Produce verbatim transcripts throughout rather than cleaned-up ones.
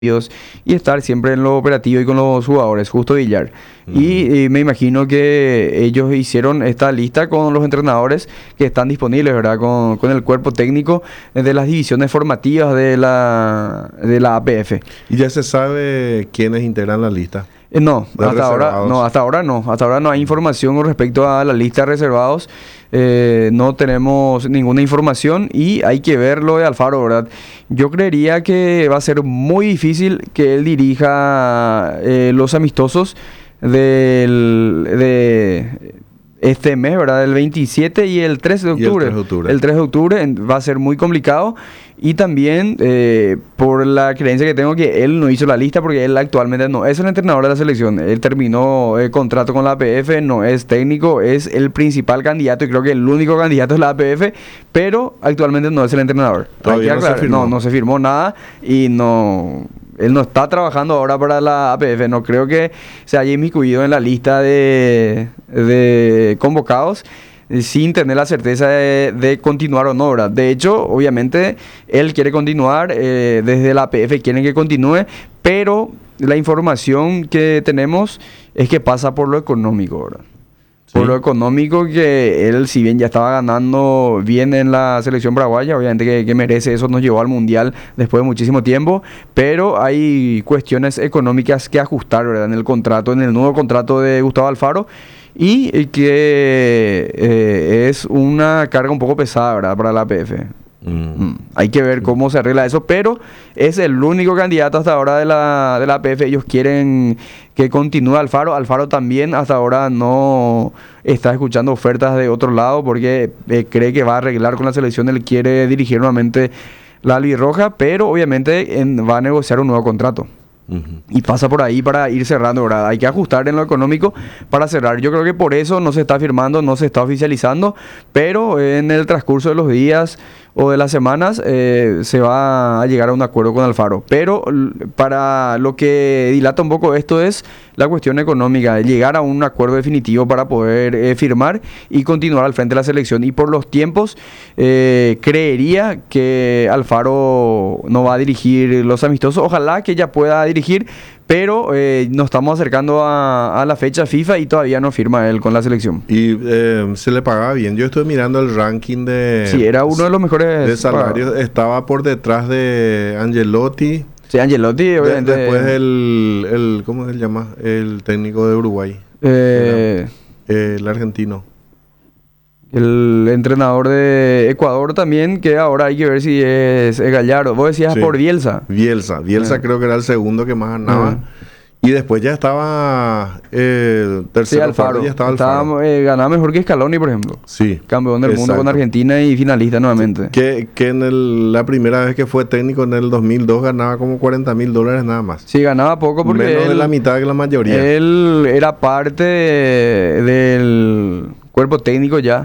y estar siempre en lo operativo y con los jugadores, justo Villar. Ujú. Y, y me imagino que ellos hicieron esta lista con los entrenadores que están disponibles, ¿verdad? Con, con el cuerpo técnico de las divisiones formativas de la, de la A P F. ¿Y ya se sabe quiénes integran la lista? Eh, No, De hasta ahora reservados. no, hasta ahora no, hasta ahora no hay información con respecto a la lista de reservados. Eh, no tenemos ninguna información y hay que ver lo de Alfaro, ¿verdad? Yo creería que va a ser muy difícil que él dirija eh, los amistosos del, de este mes, ¿verdad? El veintisiete y el tres de Y el octubre. tres de octubre. El tres de octubre en- va a ser muy complicado. Y también eh, por la creencia que tengo que él no hizo la lista porque él actualmente no es el entrenador de la selección. Él terminó el contrato con la A P F, no es técnico, es el principal candidato y creo que el único candidato es la A P F, pero actualmente no es el entrenador. Todavía Hay que no se aclarar, firmó. no, no se firmó nada y no... Él no está trabajando ahora para la A P F. No creo que se haya inmiscuido en la lista de, de convocados eh, sin tener la certeza de, de continuar o no, ¿verdad? De hecho, obviamente, él quiere continuar, eh, desde la A P F quieren que continúe, pero la información que tenemos es que pasa por lo económico, ¿verdad? Por Sí. lo económico que él, si bien ya estaba ganando bien en la selección paraguaya, obviamente que, que merece eso, nos llevó al Mundial después de muchísimo tiempo, pero hay cuestiones económicas que ajustar, ¿verdad? En el contrato, en el nuevo contrato de Gustavo Alfaro, y eh, que eh, es una carga un poco pesada, ¿verdad? Para la A P F. Mm. Mm, Hay que ver cómo se arregla eso, pero es el único candidato hasta ahora de la, de la A P F. Ellos quieren que continúe Alfaro. Alfaro también hasta ahora no está escuchando ofertas de otro lado porque eh, cree que va a arreglar con la selección. Él quiere dirigir nuevamente la albirroja, pero obviamente en- va a negociar un nuevo contrato. Ujú. Y pasa por ahí para ir cerrando, ¿verdad? Hay que ajustar en lo económico para cerrar. Yo creo que por eso no se está firmando, no se está oficializando, pero eh, en el transcurso de los días o de las semanas eh, se va a llegar a un acuerdo con Alfaro. Pero l- para lo que dilata un poco esto es la cuestión económica, de llegar a un acuerdo definitivo para poder eh, firmar y continuar al frente de la selección. Y por los tiempos, eh, creería que Alfaro no va a dirigir los amistosos. Ojalá que ya pueda dirigir, pero eh, nos estamos acercando a, a la fecha FIFA y todavía no firma él con la selección. Y eh, se le pagaba bien. Yo estoy mirando el ranking de, Sí, era uno de los mejores de salarios. Estaba por detrás de Angelotti. Sí, Angelotti, De- obviamente. después el, el, ¿cómo se llama? El técnico de Uruguay. eh, Eh, el argentino. el entrenador de Ecuador también, que ahora hay que ver si es, es Gallardo. Vos decías Sí. por Bielsa. Bielsa. Bielsa Ah. creo que era el segundo que más ganaba. Ah. Y después ya estaba eh, Sí, tercero, Alfaro. cuarto, ya estaba Alfaro. Estaba, eh, ganaba mejor que Scaloni, por ejemplo. Sí. Campeón del mundo con Exacto. Argentina y finalista nuevamente. Que, que en el- la primera vez que fue técnico en el dos mil dos ganaba como cuarenta mil dólares nada más. Sí, ganaba poco porque Menos de él, la mitad que la mayoría. él era parte de- del cuerpo técnico ya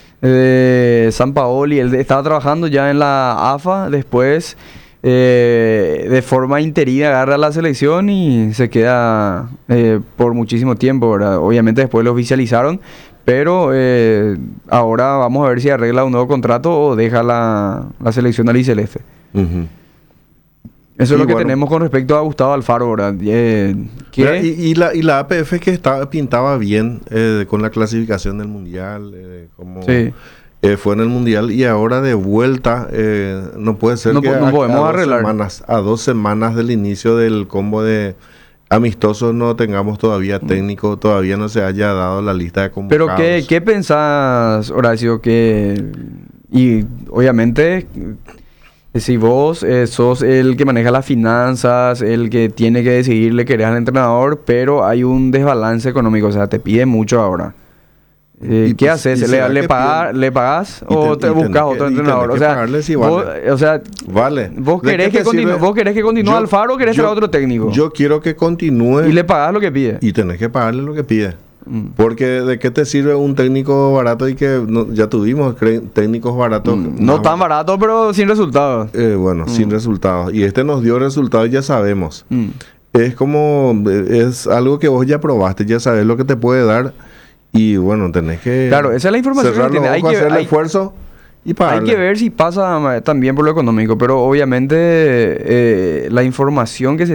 de San Paoli. Él estaba trabajando ya en la A F A. Después, eh, de forma interina, agarra la selección y se queda eh, por muchísimo tiempo, ¿verdad? Obviamente después lo oficializaron, pero eh, ahora vamos a ver si arregla un nuevo contrato o deja la, la selección albiceleste. Ujú. Eso Y es lo que bueno. tenemos con respecto a Gustavo Alfaro, ¿verdad? Eh, que- Mira, Y, y la, y la A P F que estaba, pintaba bien eh, con la clasificación del Mundial, eh, como Sí. eh, fue en el Mundial y ahora de vuelta, eh, no puede ser No que po- no a, podemos a dos arreglar. semanas, a dos semanas del inicio del combo de amistosos no tengamos todavía técnico, todavía no se haya dado la lista de convocados. Pero ¿qué, qué pensás, Horacio? Que, y obviamente, si vos eh, sos el que maneja las finanzas, el que tiene que decidirle querés al entrenador, pero hay un desbalance económico, o sea, te pide mucho ahora. Eh, Y ¿Qué pues, haces? ¿y ¿Le, será le, que paga- piden? ¿Le pagás Y o ten- te y tenés buscas que- otro y tenés entrenador? que O sea, pagarle si vos, vale. o sea, Vale. ¿vos ¿De querés qué que, te continúe, sirve? ¿vos querés que continúe Yo- Alfaro o querés yo- traer otro técnico? Yo quiero que continúe y le pagás lo que pide. y tenés que pagarle lo que pide. Mm. Porque ¿de qué te sirve un técnico barato y que no- ya tuvimos cre- técnicos baratos? Mm, No más- tan barato, pero sin resultados. eh, bueno, sin resultados. Y este nos dio resultados y ya sabemos. Mm. Es como, eh, es algo que vos ya probaste, ya sabes lo que te puede dar. Y bueno, tenés que Claro, esa es la información cerrar que los tiene. Hay ojos, que- hacer el hay- esfuerzo y pagarle. Hay que ver si pasa también por lo económico, pero obviamente eh, la información que se